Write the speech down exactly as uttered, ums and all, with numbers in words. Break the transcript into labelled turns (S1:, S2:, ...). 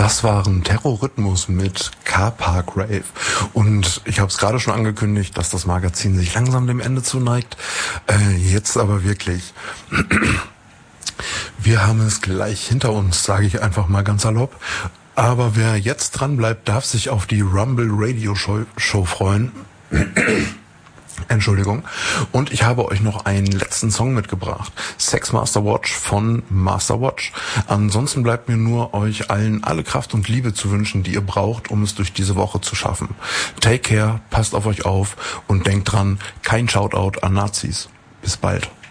S1: Das waren Terrorrhythmus mit Car-Park Rave. Und ich habe es gerade schon angekündigt, dass das Magazin sich langsam dem Ende zuneigt. Äh, jetzt aber wirklich. Wir haben es gleich hinter uns, sage ich einfach mal ganz salopp. Aber wer jetzt dran bleibt, darf sich auf die Rumble Radio Show, Show freuen. Entschuldigung. Und ich habe euch noch einen letzten Song mitgebracht. Sex Master Watch von Master Watch. Ansonsten bleibt mir nur, euch allen alle Kraft und Liebe zu wünschen, die ihr braucht, um es durch diese Woche zu schaffen. Take care, passt auf euch auf und denkt dran, kein Shoutout an Nazis. Bis bald.